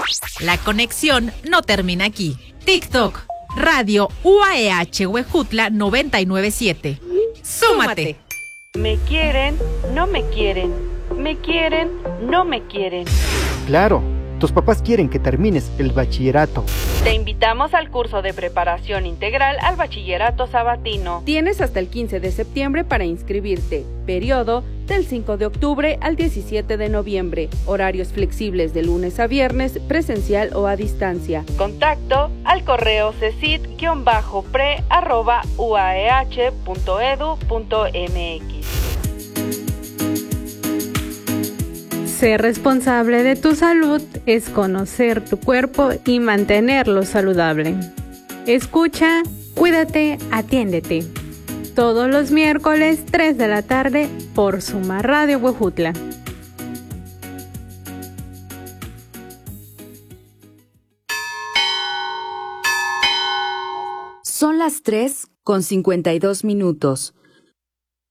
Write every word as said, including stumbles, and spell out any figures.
La conexión no termina aquí. TikTok, Radio U A E H Huejutla noventa y nueve punto siete. ¡Súmate! Me quieren, no me quieren. Me quieren, no me quieren. Claro, tus papás quieren que termines el bachillerato. Te invitamos al curso de preparación integral al bachillerato sabatino. Tienes hasta el quince de septiembre para inscribirte. Periodo del cinco de octubre al diecisiete de noviembre. Horarios flexibles de lunes a viernes, presencial o a distancia. Contacto al correo cesid-pre arroba uaeh punto edu punto mx. Ser responsable de tu salud es conocer tu cuerpo y mantenerlo saludable. Escucha, cuídate, atiéndete. Todos los miércoles, tres de la tarde, por Suma Radio Huejutla. Son las tres con cincuenta y dos minutos.